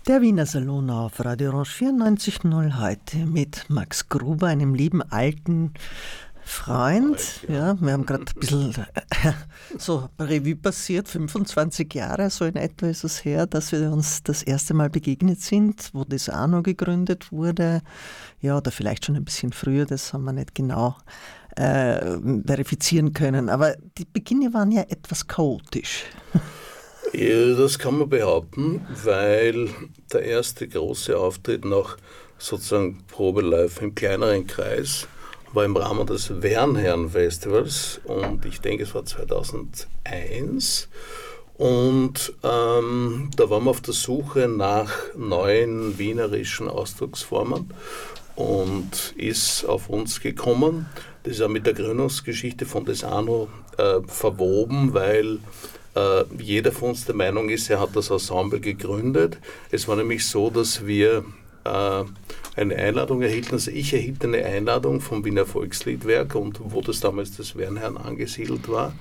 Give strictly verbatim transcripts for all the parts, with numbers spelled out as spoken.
Der Wiener Salon auf Radio Orange vierundneunzig Komma null heute mit Max Gruber, einem lieben alten Freund. Alt, ja. ja, wir haben gerade ein bisschen äh, so Revue passiert, fünfundzwanzig Jahre, so in etwa ist es her, dass wir uns das erste Mal begegnet sind, wo Desano gegründet wurde. Ja, oder vielleicht schon ein bisschen früher, das haben wir nicht genau äh, verifizieren können. Aber die Beginne waren ja etwas chaotisch. Ja, das kann man behaupten, weil der erste große Auftritt nach sozusagen Probe live im kleineren Kreis war im Rahmen des Wernherren-Festivals und ich denke, es war zweitausendeins und ähm, da waren wir auf der Suche nach neuen wienerischen Ausdrucksformen und ist auf uns gekommen. Das ist auch mit der Gründungsgeschichte von Desano äh, verwoben, weil Uh, jeder von uns der Meinung ist, er hat das Ensemble gegründet. Es war nämlich so, dass wir uh, eine Einladung erhielten, also ich erhielt eine Einladung vom Wiener Volksliedwerk und wo das damals das Wernherren angesiedelt war.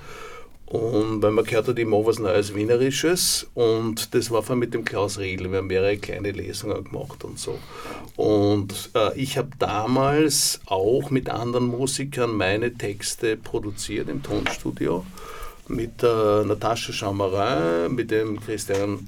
Und weil man gehört hat, immer was Neues Wienerisches und das war vor allem mit dem Klaus Riedl. Wir haben mehrere kleine Lesungen gemacht und so. Und uh, ich habe damals auch mit anderen Musikern meine Texte produziert im Tonstudio. Mit der Natascha Schamarin, mit dem Christian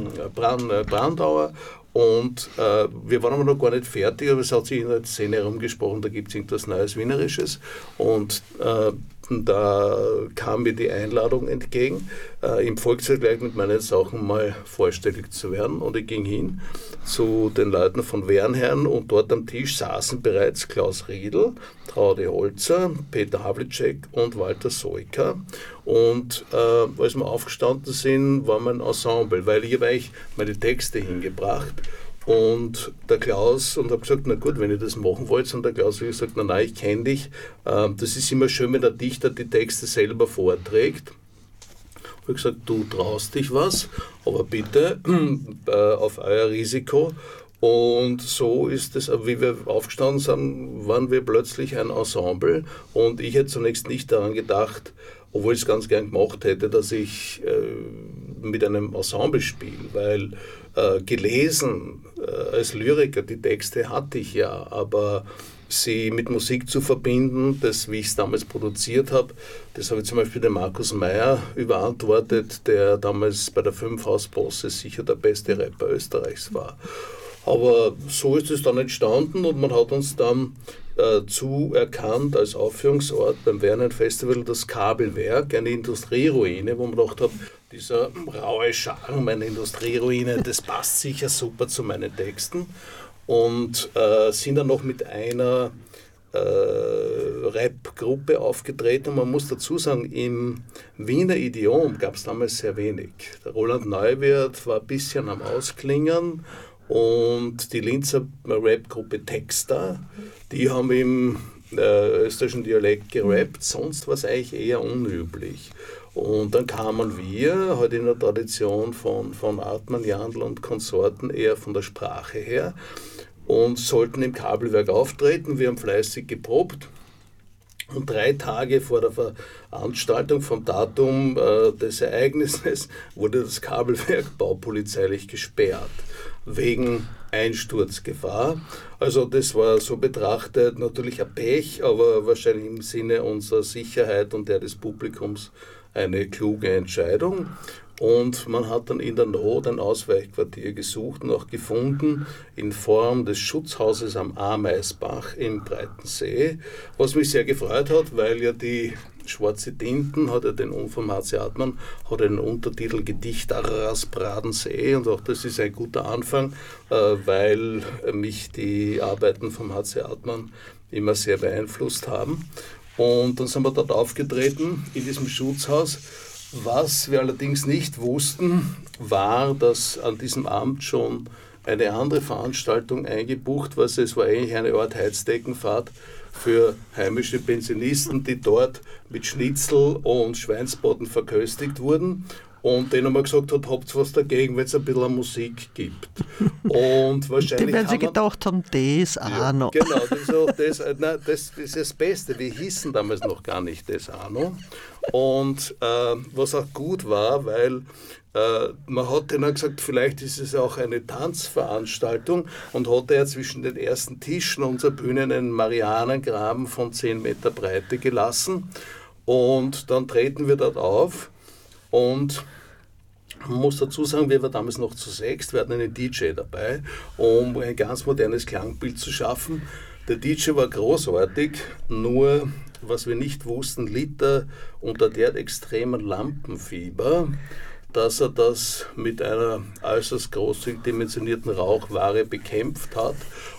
Brandauer und äh, wir waren aber noch gar nicht fertig, aber es hat sich in der Szene herumgesprochen, da gibt es irgendwas Neues Wienerisches und äh, da kam mir die Einladung entgegen, äh, im Volksvergleich mit meinen Sachen mal vorstellig zu werden und ich ging hin zu den Leuten von Wernherren und dort am Tisch saßen bereits Klaus Riedl, Traudi Holzer, Peter Havlicek und Walter Soika und äh, als wir aufgestanden sind, war mein Ensemble, weil ich habe eigentlich meine Texte hingebracht und der Klaus, und habe gesagt, na gut, wenn ihr das machen wollt, und der Klaus hat gesagt, na nein, ich kenne dich, ähm, das ist immer schön, wenn der Dichter die Texte selber vorträgt. Ich habe gesagt, du traust dich was, aber bitte äh, auf euer Risiko. Und so ist es, wie wir aufgestanden sind, waren wir plötzlich ein Ensemble und ich hätte zunächst nicht daran gedacht, obwohl ich es ganz gern gemacht hätte, dass ich äh, mit einem Ensemble spiele, weil äh, gelesen äh, als Lyriker, die Texte hatte ich ja, aber sie mit Musik zu verbinden, das, wie ich es damals produziert habe, das habe ich zum Beispiel dem Markus Meyer überantwortet, der damals bei der Fünfhausbosse sicher der beste Rapper Österreichs war. Aber so ist es dann entstanden und man hat uns dann äh, zuerkannt als Aufführungsort beim Wernherren-Festival das Kabelwerk, eine Industrieruine, wo man gedacht hat, dieser raue Charme einer Industrieruine, das passt sicher super zu meinen Texten. Und äh, sind dann noch mit einer äh, Rap-Gruppe aufgetreten. Man muss dazu sagen, im Wiener Idiom gab es damals sehr wenig. Der Roland Neuwirth war ein bisschen am Ausklingen. Und die Linzer Rap-Gruppe Texta, die haben im äh, österreichischen Dialekt gerappt, sonst war es eigentlich eher unüblich. Und dann kamen wir, halt in der Tradition von, von Artmann, Jandl und Konsorten, eher von der Sprache her und sollten im Kabelwerk auftreten. Wir haben fleißig geprobt. Und drei Tage vor der Veranstaltung, vom Datum äh, des Ereignisses, wurde das Kabelwerk baupolizeilich gesperrt, wegen Einsturzgefahr. Also das war so betrachtet natürlich ein Pech, aber wahrscheinlich im Sinne unserer Sicherheit und der des Publikums eine kluge Entscheidung. Und man hat dann in der Not ein Ausweichquartier gesucht und auch gefunden in Form des Schutzhauses am Ameisbach im Breitensee, was mich sehr gefreut hat, weil ja die Schwarze Tinten hat ja den von H C Artmann hat einen Untertitel Gedicht aus Bradensee und auch das ist ein guter Anfang, weil mich die Arbeiten von H C Artmann immer sehr beeinflusst haben. Und dann sind wir dort aufgetreten in diesem Schutzhaus. Was wir allerdings nicht wussten, war, dass an diesem Abend schon eine andere Veranstaltung eingebucht war. Es war eigentlich eine Art Heizdeckenfahrt für heimische Pensionisten, die dort mit Schnitzel und Schweinsbraten verköstigt wurden. und denen man gesagt hat, habt ihr was dagegen, wenn es ein bisschen Musik gibt. Und wahrscheinlich die werden sie haben wir, gedacht haben, das auch ja, noch. Genau, das, so, das, nein, das ist das Beste. Wir hießen damals noch gar nicht das auch noch. Und äh, was auch gut war, weil äh, man hat denen gesagt, vielleicht ist es auch eine Tanzveranstaltung, und hatte ja zwischen den ersten Tischen unserer Bühne einen Marianengraben von zehn Meter Breite gelassen. Und dann treten wir dort auf, und man muss dazu sagen, wir waren damals noch zu sechst, wir hatten einen D J dabei, um ein ganz modernes Klangbild zu schaffen. Der D J war großartig, nur was wir nicht wussten, litt er unter der extremen Lampenfieber, dass er das mit einer äußerst großzügig dimensionierten Rauchware bekämpft hat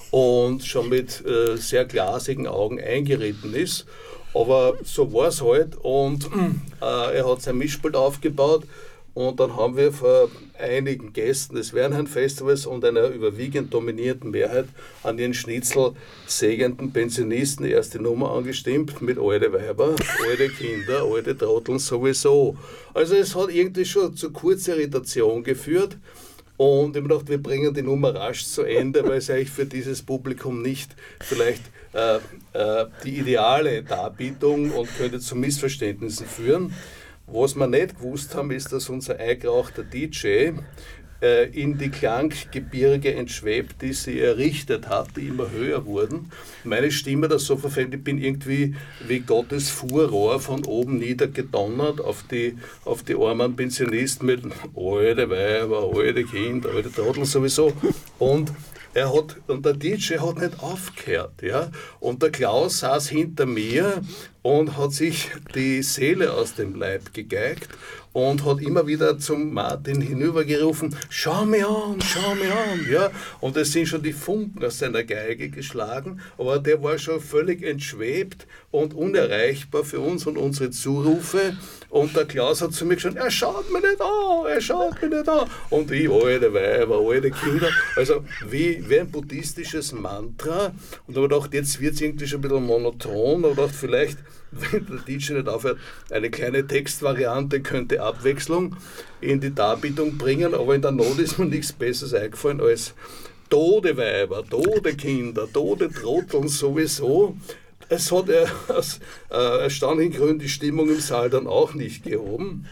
und schon mit äh, sehr glasigen Augen eingeritten ist. Aber so war es halt, und äh, er hat sein Mischpult aufgebaut. Und dann haben wir vor einigen Gästen des Wernherrn-Festivals und einer überwiegend dominierten Mehrheit an den Schnitzel sägenden Pensionisten die erste Nummer angestimmt mit alte Weiber, alte Kinder, alte Trotteln sowieso. Also es hat irgendwie schon zu Kurzirritation geführt. Und ich habe gedacht, wir bringen die Nummer rasch zu Ende, weil es eigentlich für dieses Publikum nicht vielleicht äh, äh, die ideale Darbietung und könnte zu Missverständnissen führen. Was wir nicht gewusst haben, ist, dass unser eingerauchter D J äh, in die Klanggebirge entschwebt, die sie errichtet hat, die immer höher wurden. Meine Stimme, das so verfällt, ich bin irgendwie wie Gottes Fuhrrohr von oben nieder gedonnert auf die, auf die armen Pensionisten mit alte Weiber, alte Kinder, alte Trottel sowieso. Und Er hat, und der D J hat nicht aufgehört. Ja? Und der Klaus saß hinter mir und hat sich die Seele aus dem Leib gegeigt und hat immer wieder zum Martin hinübergerufen, schau mir an, schau mir an. Ja? Und es sind schon die Funken aus seiner Geige geschlagen, aber der war schon völlig entschwebt und unerreichbar für uns und unsere Zurufe. Und der Klaus hat zu mir gesagt, er schaut mir nicht an, er schaut mir nicht an. Und ich, alte Weiber, alte Kinder, also wie, wie ein buddhistisches Mantra. Und da habe ich gedacht, jetzt wird es irgendwie schon ein bisschen monoton. Da habe ich gedacht, vielleicht, wenn der D J nicht aufhört, eine kleine Textvariante könnte Abwechslung in die Darbietung bringen. Aber in der Not ist mir nichts Besseres eingefallen als tote Weiber, tote Kinder, tote Trotteln sowieso. Es hat äh, aus äh, erstaunlichen Gründen die Stimmung im Saal dann auch nicht gehoben.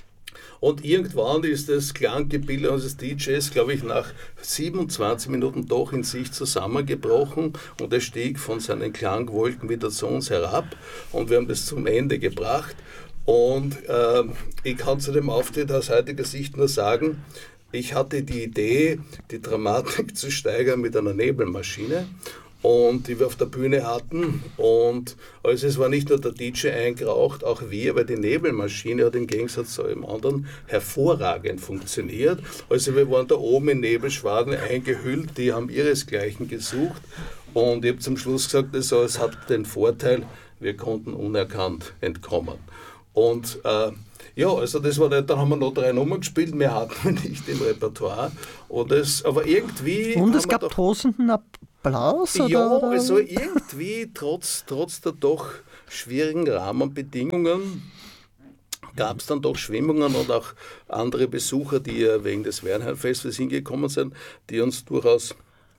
Und irgendwann ist das Klanggebilde unseres D Js, glaube ich, nach siebenundzwanzig Minuten doch in sich zusammengebrochen und er stieg von seinen Klangwolken wieder zu uns herab und wir haben das zum Ende gebracht. Und äh, ich kann zu dem Auftritt aus heutiger Sicht nur sagen, ich hatte die Idee, die Dramatik zu steigern mit einer Nebelmaschine. Und die wir auf der Bühne hatten. Und also es war nicht nur der D J eingeraucht, auch wir, weil die Nebelmaschine hat im Gegensatz zu allem anderen hervorragend funktioniert. Also wir waren da oben in Nebelschwaden eingehüllt, die haben ihresgleichen gesucht. Und ich habe zum Schluss gesagt, also es hat den Vorteil, wir konnten unerkannt entkommen. Und äh, ja, also das war nicht, dann haben wir noch drei Nummern gespielt, mehr hatten wir nicht im Repertoire. Und das, aber irgendwie... Und es gab tosenden Applaus? Oder? Ja, also irgendwie, trotz, trotz der doch schwierigen Rahmenbedingungen, gab es dann doch Schwimmungen und auch andere Besucher, die ja wegen des Wernherrn-Festivals hingekommen sind, die uns durchaus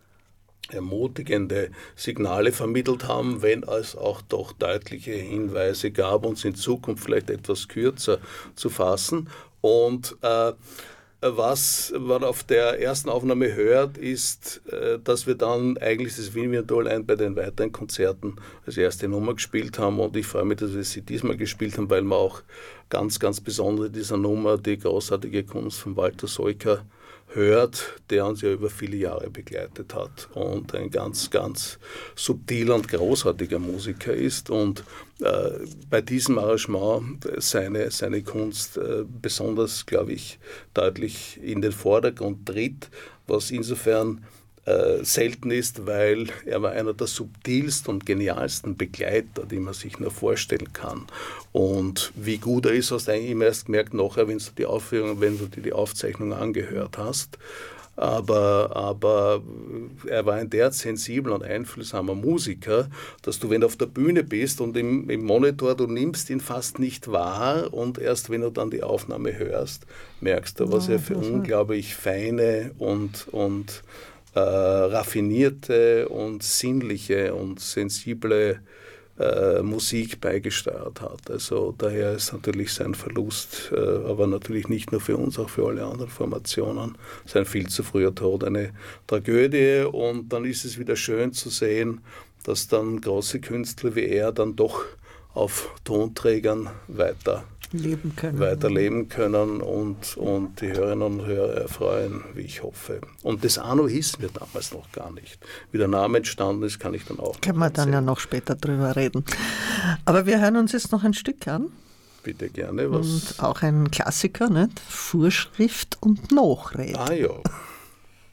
ermutigende Signale vermittelt haben, wenn es auch doch deutliche Hinweise gab, uns in Zukunft vielleicht etwas kürzer zu fassen. Und äh, was man auf der ersten Aufnahme hört, ist, äh, dass wir dann eigentlich das Wien Violinett bei den weiteren Konzerten als erste Nummer gespielt haben und ich freue mich, dass wir sie diesmal gespielt haben, weil man auch ganz, ganz besonders in dieser Nummer die großartige Kunst von Walter Soyka hört, der uns ja über viele Jahre begleitet hat und ein ganz, ganz subtiler und großartiger Musiker ist und äh, bei diesem Arrangement seine, seine Kunst äh, besonders, glaube ich, deutlich in den Vordergrund tritt, was insofern äh, selten ist, weil er war einer der subtilsten und genialsten Begleiter, die man sich nur vorstellen kann. Und wie gut er ist, hast du eigentlich immer erst gemerkt nachher, wenn du die Aufführung, wenn du dir die Aufzeichnung angehört hast. Aber, aber er war ein derart sensibler und einfühlsamer Musiker, dass du, wenn du auf der Bühne bist und im, im Monitor, du nimmst ihn fast nicht wahr und erst wenn du dann die Aufnahme hörst, merkst du, was er für unglaublich feine und, und äh, raffinierte und sinnliche und sensible Äh, Musik beigesteuert hat. Also daher ist natürlich sein Verlust, äh, aber natürlich nicht nur für uns, auch für alle anderen Formationen, sein viel zu früher Tod eine Tragödie. Und dann ist es wieder schön zu sehen, dass dann große Künstler wie er dann doch auf Tonträgern weiter leben können, weiterleben können und, und die Hörerinnen und Hörer erfreuen, wie ich hoffe. Und das Anno hießen wir damals noch gar nicht. Wie der Name entstanden ist, kann ich dann auch Können wir dann ja noch später drüber reden. Aber wir hören uns jetzt noch ein Stück an. Bitte gerne. Was? Und auch ein Klassiker, nicht? Vorschrift und Nachrede. Ah ja.